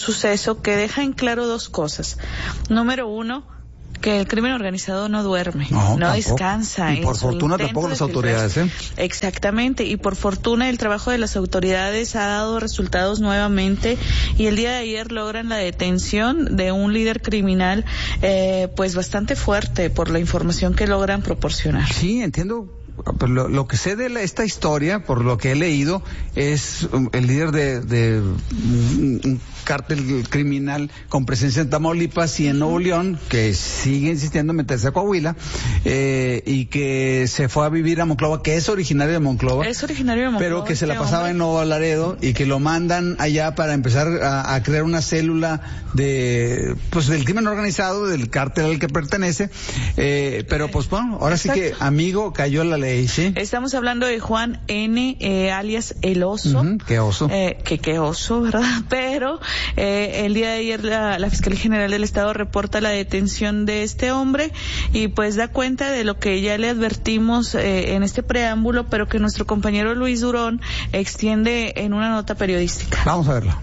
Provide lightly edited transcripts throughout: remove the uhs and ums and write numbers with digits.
suceso que deja en claro dos cosas. Número uno, que el crimen organizado no duerme, no descansa. Y por fortuna tampoco las autoridades, ¿eh? Exactamente, y por fortuna el trabajo de las autoridades ha dado resultados nuevamente, y el día de ayer logran la detención de un líder criminal, pues bastante fuerte por la información que logran proporcionar. Sí, entiendo. Lo que sé de esta historia, por lo que he leído, es el líder de un cártel criminal con presencia en Tamaulipas y en Nuevo León, que sigue insistiendo en meterse a Coahuila, y que se fue a vivir a Monclova, que es originario de Monclova. Pero que se la pasaba en Nuevo Laredo, y que lo mandan allá para empezar a crear una célula del crimen organizado, del cártel al que pertenece, pero pues bueno, ahora sí que, amigo, cayó la ley, ¿sí? Estamos hablando de Juan N., alias El Oso. Qué oso. Qué oso, ¿verdad? Pero el día de ayer la Fiscalía General del Estado reporta la detención de este hombre, y pues da cuenta de lo que ya le advertimos en este preámbulo, pero que nuestro compañero Luis Durón extiende en una nota periodística. Vamos a verlo.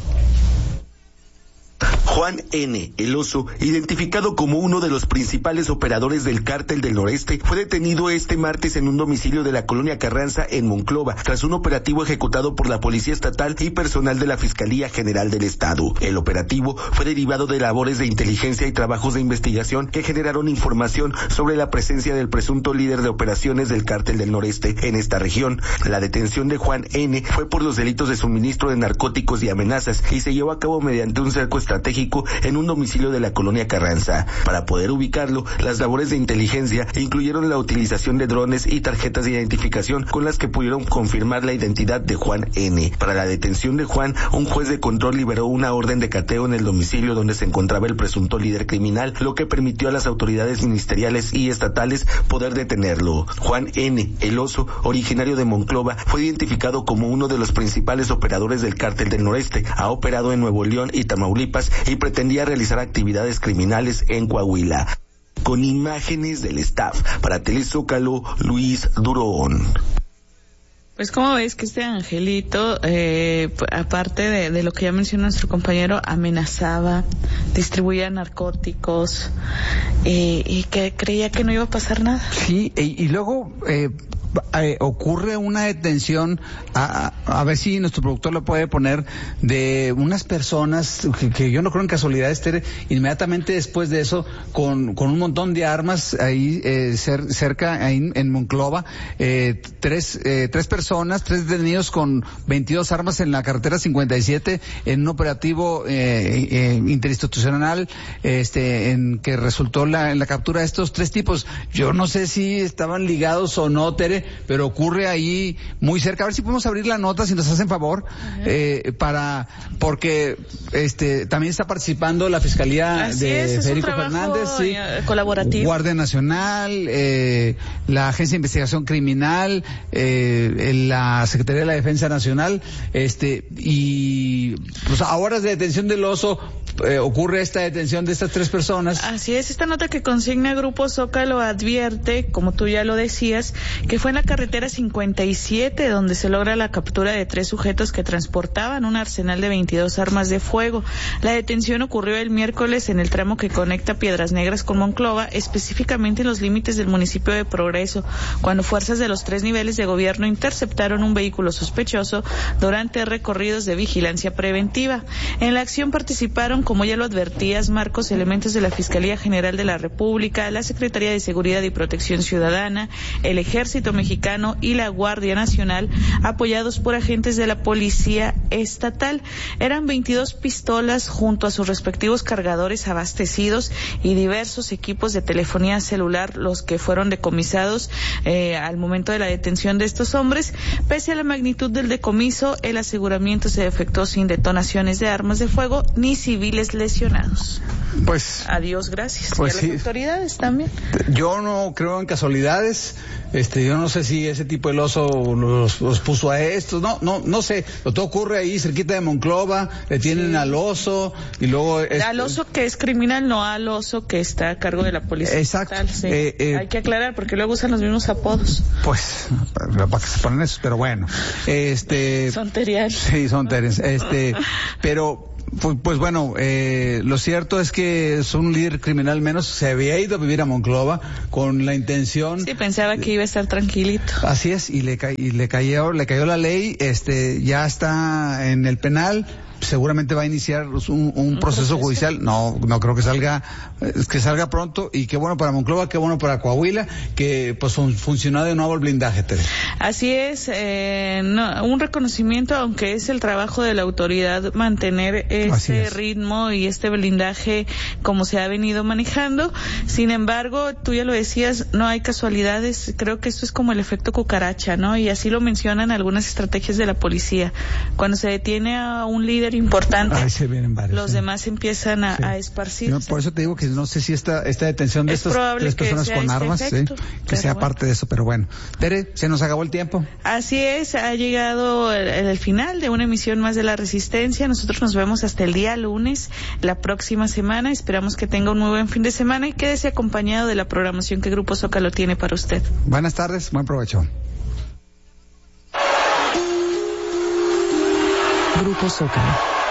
Juan N., El Oso, identificado como uno de los principales operadores del Cártel del Noreste, fue detenido este martes en un domicilio de la colonia Carranza en Monclova, tras un operativo ejecutado por la Policía Estatal y personal de la Fiscalía General del Estado. El operativo fue derivado de labores de inteligencia y trabajos de investigación que generaron información sobre la presencia del presunto líder de operaciones del Cártel del Noreste en esta región. La detención de Juan N. fue por los delitos de suministro de narcóticos y amenazas, y se llevó a cabo mediante un cerco estratégico en un domicilio de la colonia Carranza. Para poder ubicarlo, las labores de inteligencia incluyeron la utilización de drones y tarjetas de identificación con las que pudieron confirmar la identidad de Juan N. Para la detención de Juan, un juez de control liberó una orden de cateo en el domicilio donde se encontraba el presunto líder criminal, lo que permitió a las autoridades ministeriales y estatales poder detenerlo. Juan N., El Oso, originario de Monclova, fue identificado como uno de los principales operadores del Cártel del Noreste. Ha operado en Nuevo León y Tamaulipas y pretendía realizar actividades criminales en Coahuila. Con imágenes del staff, para Telezócalo, Luis Durón. Pues como ves que este angelito, aparte de lo que ya mencionó nuestro compañero, amenazaba, distribuía narcóticos, y que creía que no iba a pasar nada. Sí, y luego ocurre una detención, a ver si nuestro productor lo puede poner, de unas personas que yo no creo en casualidad, inmediatamente después de eso, con un montón de armas ahí cerca, ahí en Monclova, tres detenidos con 22 armas en la carretera 57, en un operativo interinstitucional, en que resultó en la captura de estos tres tipos. Yo no sé si estaban ligados o no, Tere, pero ocurre ahí muy cerca. A ver si podemos abrir la nota, si nos hacen favor, porque también está participando la Fiscalía de Federico Fernández, sí, colaborativo, Guardia Nacional, la Agencia de Investigación Criminal, la Secretaría de la Defensa Nacional, y pues a horas de detención del Oso ocurre esta detención de estas tres personas. Así es, esta nota que consigna Grupo Zócalo advierte, como tú ya lo decías, que fue en la carretera 57 donde se logra la captura de tres sujetos que transportaban un arsenal de 22 armas de fuego. La detención ocurrió el miércoles en el tramo que conecta Piedras Negras con Monclova, específicamente en los límites del municipio de Progreso, cuando fuerzas de los tres niveles de gobierno interceptaron un vehículo sospechoso durante recorridos de vigilancia preventiva. En la acción participaron, como ya lo advertías, Marcos, elementos de la Fiscalía General de la República, la Secretaría de Seguridad y Protección Ciudadana, el Ejército Mexicano y la Guardia Nacional, apoyados por agentes de la Policía Estatal. Eran 22 pistolas junto a sus respectivos cargadores abastecidos y diversos equipos de telefonía celular los que fueron decomisados al momento de la detención de estos hombres. Pese a la magnitud del decomiso, el aseguramiento se efectuó sin detonaciones de armas de fuego ni civiles lesionados. Pues adiós, gracias. Pues y a sí, las autoridades también. Yo no creo en casualidades. Yo no sé si ese tipo El Oso los puso a estos, no sé. Todo ocurre ahí cerquita de Monclova, le tienen al Oso y luego al Oso que es criminal, no al Oso que está a cargo de la policía. Exacto. Estatal, sí. Hay que aclarar porque luego usan los mismos apodos. Pues para que se ponen eso, pero bueno. Son terianos. Sí, son terianos. Pero Pues bueno, lo cierto es que es un líder criminal menos, se había ido a vivir a Monclova con la intención. Sí, pensaba que iba a estar tranquilito. Así es, y le cayó la ley, ya está en el penal. Seguramente va a iniciar un proceso judicial. No creo que salga pronto, y qué bueno para Monclova, qué bueno para Coahuila, que pues funcionó de nuevo el blindaje, Tere. Así es, un reconocimiento, aunque es el trabajo de la autoridad mantener este ritmo y este blindaje como se ha venido manejando. Sin embargo, tú ya lo decías, no hay casualidades. Creo que esto es como el efecto cucaracha, ¿no? Y así lo mencionan algunas estrategias de la policía. Cuando se detiene a un líder importante, los demás empiezan a esparcirse. Por eso te digo que no sé si esta detención de estas 3 personas con armas, que sea parte de eso, pero bueno. Tere, se nos acabó el tiempo. Así es, ha llegado el final de una emisión más de La Resistencia. Nosotros nos vemos hasta el día lunes, la próxima semana. Esperamos que tenga un muy buen fin de semana y quédese acompañado de la programación que Grupo Zócalo tiene para usted. Buenas tardes, buen provecho. Grupo Zócalo.